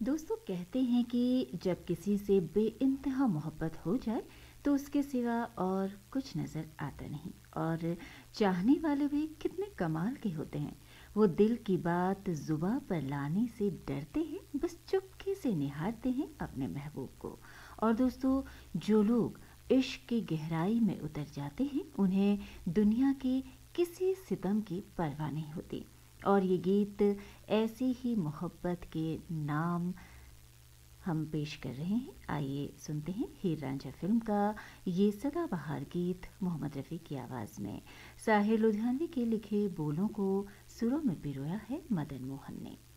दोस्तों कहते हैं कि जब किसी से बेइंतहा मोहब्बत हो जाए तो उसके सिवा और कुछ नज़र आता नहीं। और चाहने वाले भी कितने कमाल के होते हैं। वो दिल की बात जुबां पर लाने से डरते हैं, बस चुपके से निहारते हैं अपने महबूब को। और दोस्तों, जो लोग इश्क की गहराई में उतर जाते हैं उन्हें दुनिया के किसी सितम की परवाह नहीं होती। और ये गीत ऐसी ही मोहब्बत के नाम हम पेश कर रहे हैं। आइए सुनते हैं हीर रांझा फिल्म का ये सदाबहार गीत मोहम्मद रफ़ी की आवाज़ में। साहिर लुधियानवी के लिखे बोलों को सुरों में पिरोया है मदन मोहन ने।